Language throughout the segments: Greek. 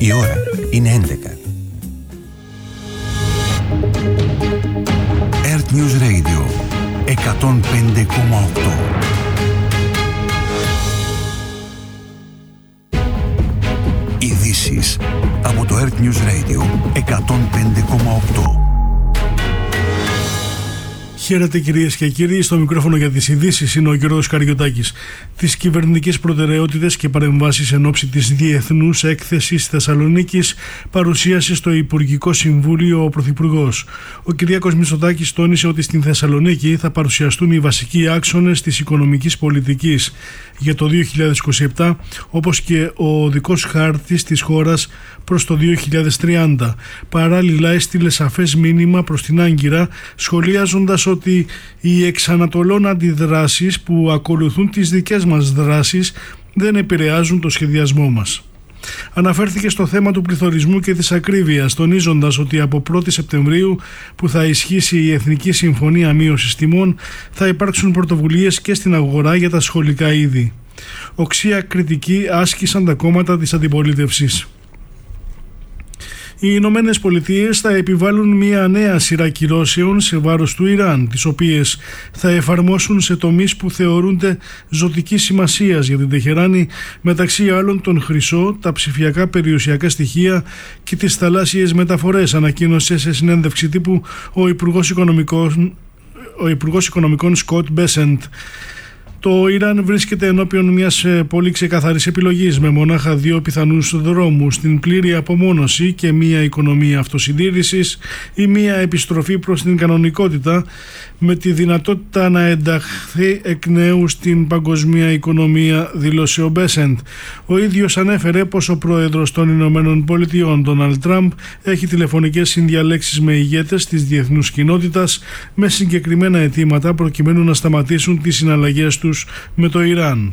Η ώρα είναι 11. Earth News Radio 105,8. Ειδήσεις από το Earth News Radio 105,8. Χαίρετε κυρίες και κύριοι, στο μικρόφωνο για τις ειδήσεις είναι ο Γιώργος Καριωτάκης. Τις κυβερνητικές προτεραιότητες και παρεμβάσεις εν ώψη της Διεθνούς Έκθεσης Θεσσαλονίκης παρουσίασε στο Υπουργικό Συμβούλιο ο Πρωθυπουργός. Ο Κυριάκος Μητσοτάκης τόνισε ότι στην Θεσσαλονίκη θα παρουσιαστούν οι βασικοί άξονες της οικονομικής πολιτικής για το 2027, όπως και ο οδικός χάρτης της χώρας προς το 2030. Παράλληλα έστειλε σαφές μήνυμα προς την Άγκυρα, σχολιάζοντας ότι οι εξανατολών αντιδράσεις που ακολουθούν τις δικές μας δράσεις δεν επηρεάζουν το σχεδιασμό μας. Αναφέρθηκε στο θέμα του πληθωρισμού και της ακρίβειας, τονίζοντας ότι από 1η Σεπτεμβρίου που θα ισχύσει η Εθνική Συμφωνία Μείωσης Τιμών θα υπάρξουν πρωτοβουλίες και στην αγορά για τα σχολικά είδη. Οξία κριτική άσκησαν τα κόμματα της αντιπολίτευσης. Οι Ηνωμένες Πολιτείες θα επιβάλλουν μια νέα σειρά κυρώσεων σε βάρος του Ιράν, τις οποίες θα εφαρμόσουν σε τομείς που θεωρούνται ζωτικής σημασίας για την Τεχεράνη, μεταξύ άλλων τον χρυσό, τα ψηφιακά περιουσιακά στοιχεία και τις θαλάσσιες μεταφορές, ανακοίνωσε σε συνέντευξη τύπου ο Υπουργός Οικονομικών Σκοτ Μπέσεντ. Το Ιράν βρίσκεται ενώπιον μιας πολύ ξεκαθαρής επιλογής, με μονάχα δύο πιθανούς δρόμους: την πλήρη απομόνωση και μια οικονομία αυτοσυντήρησης ή μια επιστροφή προς την κανονικότητα, με τη δυνατότητα να ενταχθεί εκ νέου στην παγκοσμία οικονομία, δήλωσε ο Μπέσεντ. Ο ίδιος ανέφερε πως ο πρόεδρος των Ηνωμένων Πολιτειών, Ντόναλντ Τραμπ, έχει τηλεφωνικές συνδιαλέξεις με ηγέτες της διεθνούς κοινότητας με συγκεκριμένα αιτήματα προκειμένου να σταματήσουν τις συναλλαγές τους με το Ιράν.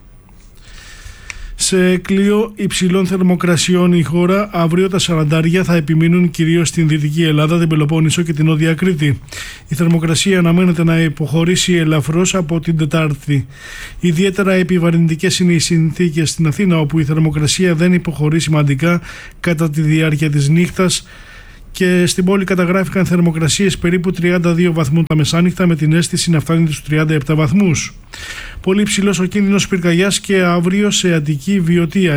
Σε κλειό υψηλών θερμοκρασιών η χώρα, αύριο τα 40 θα επιμείνουν κυρίως στην Δυτική Ελλάδα, την Πελοπόννησο και την Νότια Κρήτη. Η θερμοκρασία αναμένεται να υποχωρήσει ελαφρώς από την Τετάρτη. Ιδιαίτερα επιβαρυντικές είναι οι συνθήκες στην Αθήνα, όπου η θερμοκρασία δεν υποχωρεί σημαντικά κατά τη διάρκεια της νύχτας, και στην πόλη καταγράφηκαν θερμοκρασίες περίπου 32 βαθμούς τα μεσάνυχτα, με την αίσθηση να φτάνει στους 37 βαθμούς. Πολύ ψηλός ο κίνδυνος πυρκαγιάς και αύριο σε Αττική, Βιωτία.